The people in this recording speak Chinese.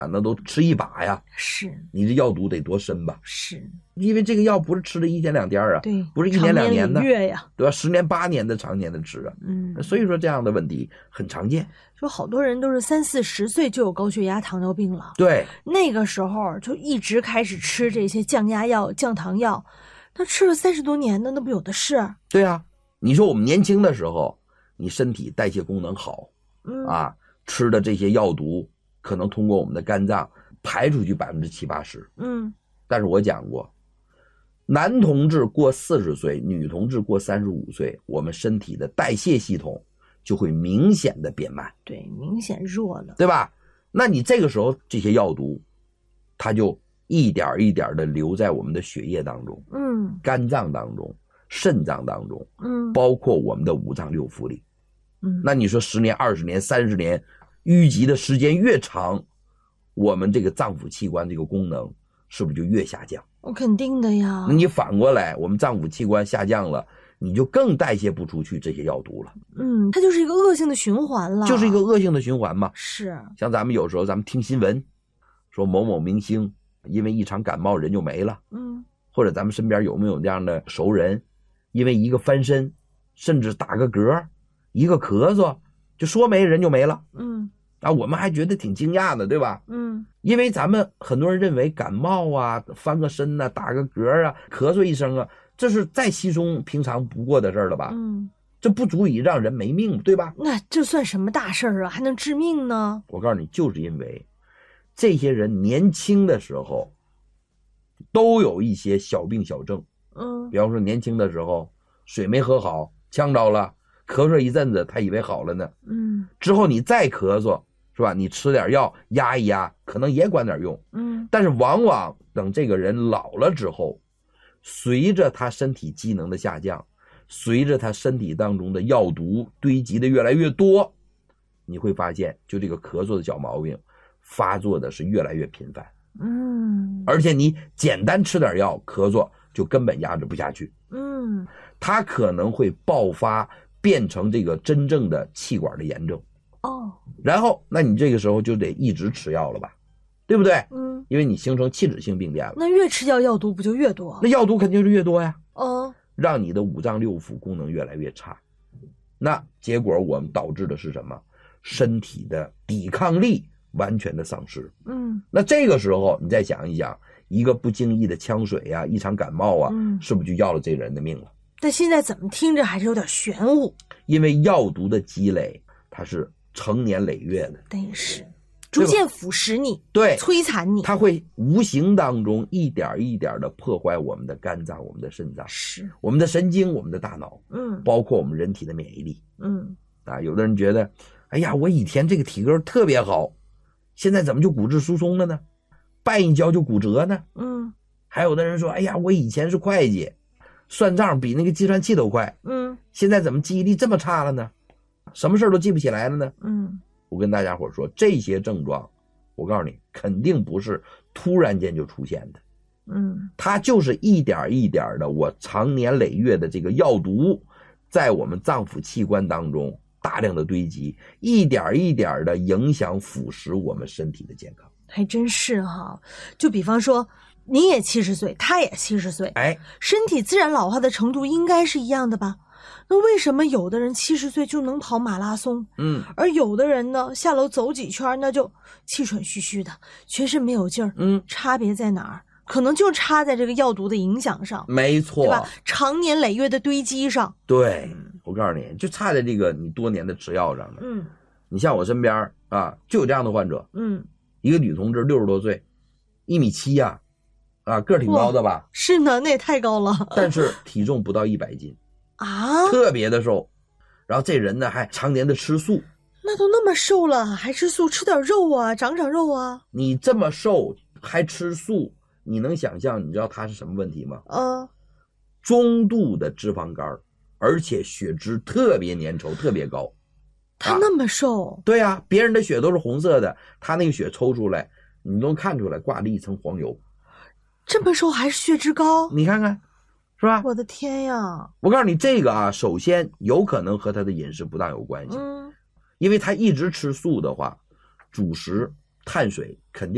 啊，那都吃一把呀。 是， 你这药毒得多深吧？ 是， 因为这个药不是吃了1天2天啊， 对， 不是1年2年的， 长年累月呀， 对吧？10年8年的常年的吃啊。所以说这样的问题很常见。 说好多人都是30、40岁就有高血压、糖尿病了。 对， 那个时候就一直开始吃这些降压药、降糖药，那吃了30多年的，那不有的是。 对啊，你说我们年轻的时候，你身体代谢功能好，啊，吃的这些药毒可能通过我们的肝脏排出去70%、80%。但是我讲过，男同志过40岁，女同志过35岁，我们身体的代谢系统就会明显的变慢， 对，明显弱了， 对吧？那你这个时候这些药毒，它就一点一点的留在我们的血液当中，肝脏当中、肾脏当中，包括我们的5脏6腑里。那你说10年、20年、30年，淤积的时间越长，我们这个脏腑器官这个功能是不是就越下降？ 肯定的呀。 那你反过来，我们脏腑器官下降了，你就更代谢不出去这些药毒了。 它就是一个恶性的循环了。 就是一个恶性的循环嘛。 是。 像咱们有时候咱们听新闻，说某某明星因为一场感冒人就没了。或者咱们身边有没有这样的熟人，因为一个翻身，甚至打个嗝，一个咳嗽，就说没人就没了。我们还觉得挺惊讶的，对吧？因为咱们很多人认为感冒啊、翻个身啊、打个嗝啊、咳嗽一声啊，这是再稀松平常不过的事了吧？这不足以让人没命，对吧？ 那这算什么大事啊？还能致命呢？ 我告诉你，就是因为这些人年轻的时候都有一些小病小症。比方说年轻的时候水没喝好，呛着了，咳嗽一阵子，他以为好了呢。之后你再咳嗽，是吧？你吃点药压一压，可能也管点用。但是往往等这个人老了之后，随着他身体机能的下降，随着他身体当中的药毒堆积的越来越多，你会发现就这个咳嗽的小毛病发作的是越来越频繁。而且你简单吃点药咳嗽就根本压制不下去。它可能会爆发变成这个真正的气管的炎症。然后那你这个时候就得一直吃药了吧，对不对？因为你形成器质性病变了。 那越吃药毒不就越多？ 那药毒肯定是越多呀。让你的5脏6腑功能越来越差。那结果我们导致的是什么？身体的抵抗力完全的丧失。那这个时候你再想一想，一个不经意的呛水啊，一场感冒啊，是不是就要了这人的命了？ 但现在怎么听着还是有点玄乎。 因为药毒的积累它是成年累月的， 但是逐渐腐蚀你， 对， 摧残你， 它会无形当中一点一点的破坏我们的肝脏、我们的肾脏， 是我们的神经、我们的大脑，包括我们人体的免疫力。有的人觉得，哎呀，我以前这个体格特别好，现在怎么就骨质疏松了呢？绊一跤就骨折呢？还有的人说，哎呀，我以前是会计，算账比那个计算器都快，现在怎么记忆力这么差了呢？什么事都记不起来了呢？我跟大家伙说，这些症状我告诉你肯定不是突然间就出现的。它就是一点一点的，我长年累月的这个药毒在我们脏腑器官当中大量的堆积，一点一点的影响腐蚀我们身体的健康。 还真是哈。就比方说你也70岁，他也70岁，身体自然老化的程度应该是一样的吧？那为什么有的人70岁就能跑马拉松，而有的人呢下楼走几圈那就气喘吁吁的，全身没有劲儿？差别在哪儿？可能就差在这个药毒的影响上。 没错， 对吧？长年累月的堆积上。 对，我告诉你，就差在这个你多年的吃药上了。你像我身边啊，就有这样的患者。一个女同志60多岁，1.7米呀，个儿挺高的吧？ 是呢，那也太高了。 但是体重不到100斤啊， 特别的瘦。然后这人呢还常年的吃素。 那都那么瘦了还吃素，吃点肉啊，长肉啊。 你这么瘦还吃素，你能想象你知道他是什么问题吗？中度的脂肪肝，而且血脂特别粘稠，特别高。 他那么瘦？ 对啊，别人的血都是红色的，他那个血抽出来你都看出来挂了一层黄油。 这么瘦还是血脂高？ 你看看是吧？ 我的天呀！ 我告诉你这个首先有可能和他的饮食不当有关系。因为他一直吃素的话，主食碳水肯定